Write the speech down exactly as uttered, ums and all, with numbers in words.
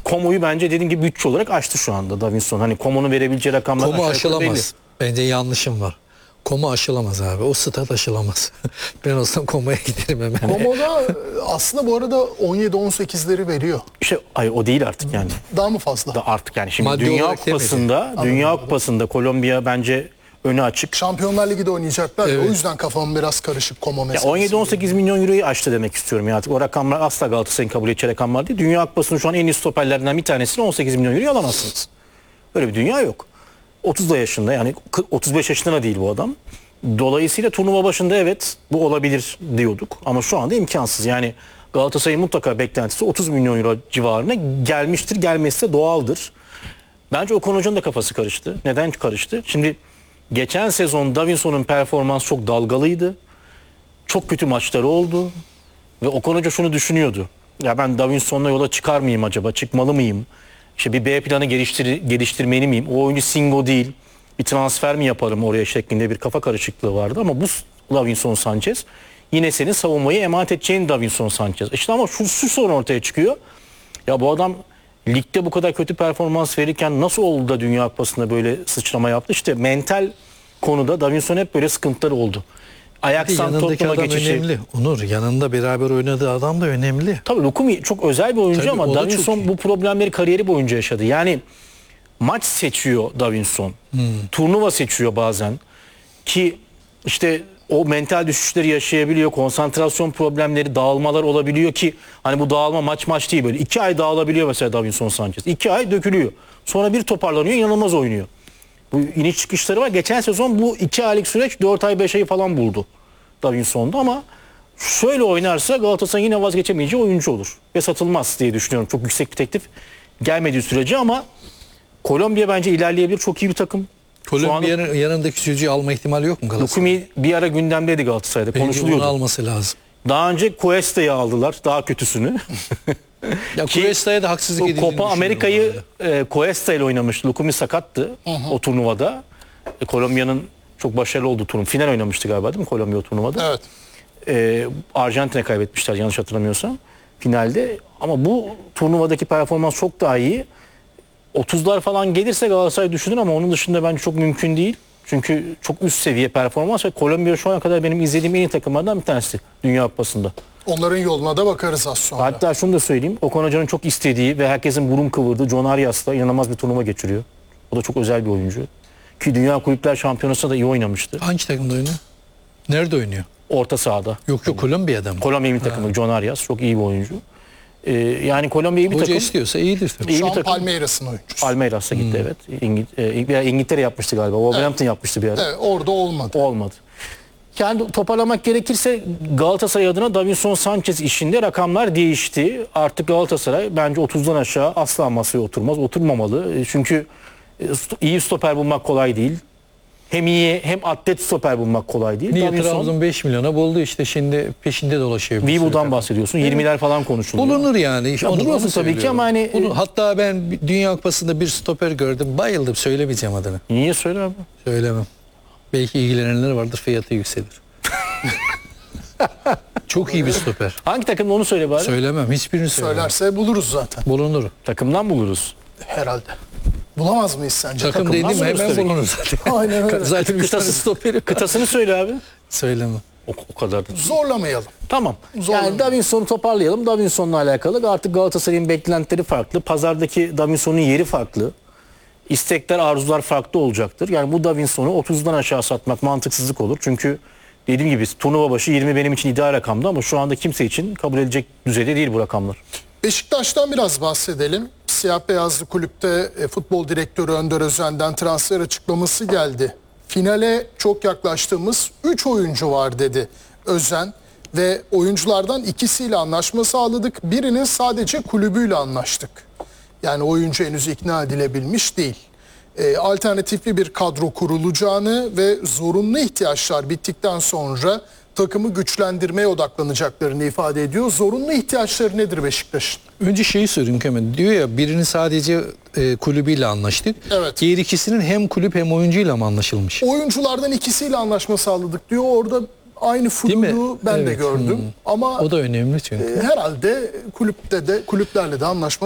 Como'yu bence dediğim gibi bütçe olarak aştı şu anda Davinson. Hani Como'nun verebileceği rakamlar Como aşağı yukarı belli. aşılamaz. Bence yanlışım var. Como aşılamaz abi. O stat aşılamaz. Ben olsam Como'ya giderim hemen. Como'da aslında bu arada on yedi on sekizleri veriyor. İşte ay o değil artık yani. Daha mı fazla? Da artık yani şimdi Maddi Dünya olarak Kupası'nda, Dünya Kupası'nda Kolombiya bence önü açık. Şampiyonlar Ligi'de oynayacaklar. Evet. O yüzden kafam biraz karışık Como Ya meselesi. on yedi on sekiz milyon euroyu aştı demek istiyorum ya artık. O rakamlar asla Galatasaray'ın kabul edeceği rakamlar değil. Dünya Kupası'nın şu an en iyi stoperlerinden bir tanesini on sekiz milyon euroya alamazsınız. Böyle bir dünya yok. otuz yaşında yani otuz beş yaşında da değil bu adam. Dolayısıyla turnuva başında evet bu olabilir diyorduk ama şu anda imkansız. Yani Galatasaray'ın mutlaka beklentisi otuz milyon euro civarına gelmiştir. Gelmesi de doğaldır. Bence Okan Hoca'nın da kafası karıştı. Neden karıştı? Şimdi geçen sezon Davinson'un performansı çok dalgalıydı. Çok kötü maçları oldu. Ve Okan Hoca şunu düşünüyordu. Ya ben Davinson'la yola çıkar mıyım acaba? Çıkmalı mıyım? İşte bir B planı geliştir geliştirmeli miyim? O oyuncu Singo değil. Bir transfer mi yaparım oraya şeklinde bir kafa karışıklığı vardı. Ama bu Davinson Sanchez yine senin savunmayı emanet edeceğin Davinson Sanchez. İşte ama şu, şu sorun ortaya çıkıyor. Ya bu adam ligde bu kadar kötü performans verirken nasıl oldu da Dünya Kupası'nda böyle sıçrama yaptı? İşte mental konuda Davinson hep böyle sıkıntıları oldu. Ajax'tan Yanındaki Tottenham'a adam geçişi. önemli. Onur yanında beraber oynadığı adam da önemli. Tabii Lukumi çok özel bir oyuncu Tabii, ama o da Davinson çok iyi. bu problemleri kariyeri boyunca yaşadı. Yani maç seçiyor Davinson. Hmm. Turnuva seçiyor bazen. Ki işte o mental düşüşleri yaşayabiliyor. Konsantrasyon problemleri, dağılmalar olabiliyor ki hani bu dağılma maç maç değil böyle. iki ay dağılabiliyor mesela Davinson Sanchez. iki ay dökülüyor. Sonra bir toparlanıyor, inanılmaz oynuyor. Bu iniş çıkışları var. Geçen sezon bu iki aylık süreç dört ay beş ayı falan buldu Davinson'da ama şöyle oynarsa Galatasaray yine vazgeçemeyeceği oyuncu olur. Ve satılmaz diye düşünüyorum. Çok yüksek bir teklif gelmediği sürece ama Kolombiya bence ilerleyebilir. Çok iyi bir takım. Kolombiya'nın yanındaki sürücüyü alma ihtimali yok mu Galatasaray? Lukumi bir ara gündemdeydi Galatasaray'da. Bence Konuşuluyordu. onu alması lazım. Daha önce Cuesta'yı aldılar. Daha kötüsünü. Ya Ki Cuesta'ya da haksızlık o edildiğini Copa Amerika'yı düşünüyorum e, Cuesta ile oynamıştı. Lukumi sakattı Hı hı. o turnuvada. E, Kolombiya'nın çok başarılı olduğu turnuva. Final oynamıştı galiba değil mi Kolombiya o turnuvada? Evet. E, Arjantin'e kaybetmişler yanlış hatırlamıyorsam finalde. Ama bu turnuvadaki performans çok daha iyi. otuzlar falan gelirse Galatasaray düşünür ama onun dışında bence çok mümkün değil. Çünkü çok üst seviye performans ve Kolombiya şu ana kadar benim izlediğim en iyi takımlardan bir tanesi Dünya Kupası'nda. Onların yoluna da bakarız az sonra. Hatta şunu da söyleyeyim. Okan Hoca'nın çok istediği ve herkesin burun kıvırdığı John Arias'la inanılmaz bir turnuva geçiriyor. O da çok özel bir oyuncu. Ki Dünya Kulüpler Şampiyonası'nda da iyi oynamıştı. Hangi takımda oynuyor? Nerede oynuyor? Orta sahada. Yok yok Kolombiya'da mı? Kolombiya milli takımı John Arias çok iyi bir oyuncu. Ee, yani Kolombiya iyi bir Hoca takım. istiyorsa iyidir tabii. İyi Şu bir an takım. Palmeiras'ın oyuncusu. Palmeiras'a gitti evet. İngil e, bir ara İngiltere yapmıştı galiba. Wolverhampton yapmıştı bir ara. Evet, orada olmadı. Olmadı. Kendi toparlamak gerekirse Galatasaray adına Davinson Sanchez işinde rakamlar değişti. Artık Galatasaray bence otuzdan aşağı asla masaya oturmaz. Oturmamalı. E, Çünkü e, sto- iyi stoper bulmak kolay değil. Hem iyi hem atlet stoper bulmak kolay değil. Niye Davinson, Trabzon beş milyona buldu işte şimdi peşinde dolaşıyor. bir sürü Vivo'dan takım. bahsediyorsun. yirmiler falan konuşuluyor. Bulunur yani. İşte Ya onu- buluyorsun onu tabii ki söylüyorum. ama hani- Bulun- Hatta ben bir Dünya Kupası'nda bir stoper gördüm. Bayıldım. Söylemeyeceğim adını. Niye söyle abi? Söylemem. Belki ilgilenenler vardır, fiyatı yükselir. Çok iyi bir stoper. Hangi takımda onu söyle bari. Söylemem. Hiçbirini söylemem. Söylerse buluruz zaten. Bulunur. Takımdan buluruz. Herhalde. Bulamaz mıyız sence? Takım Takımdan dedim buluruz hemen tabii. bulunur zaten. Aynen öyle. Zaten üç tane Kıtası- stoperi. Kıtasını söyle abi. Söylemem. O, o kadar da. Zorlamayalım. Tamam. Zorlama. Yani Davinson'u toparlayalım. Davinson'la alakalı artık Galatasaray'ın beklentileri farklı. Pazardaki Davinson'un yeri farklı. İstekler, arzular farklı olacaktır. Yani bu Davinson'u otuzdan aşağı satmak mantıksızlık olur. Çünkü dediğim gibi turnuva başı yirmi benim için ideal rakamdı ama şu anda kimse için kabul edilecek düzeyde değil bu rakamlar. Beşiktaş'tan biraz bahsedelim. Siyah beyazlı kulüpte e, futbol direktörü Önder Özen'den transfer açıklaması geldi. Finale çok yaklaştığımız üç oyuncu var dedi Özen ve oyunculardan ikisiyle anlaşma sağladık. Birinin sadece kulübüyle anlaştık. Yani oyuncu henüz ikna edilebilmiş değil. E, alternatifli bir kadro kurulacağını ve zorunlu ihtiyaçlar bittikten sonra takımı güçlendirmeye odaklanacaklarını ifade ediyor. Zorunlu ihtiyaçları nedir Beşiktaş'ın? Önce şeyi söyleyeyim hemen. Diyor ya birini sadece e, kulübüyle anlaştık. Evet. Diğer ikisinin hem kulüp hem oyuncuyla mı anlaşılmış? Oyunculardan ikisiyle anlaşma sağladık diyor. Orada aynı Değil mi? fluyu ben de Evet. gördüm. Hmm. Ama O da önemli çünkü. e, herhalde kulüpte de kulüplerle de anlaşma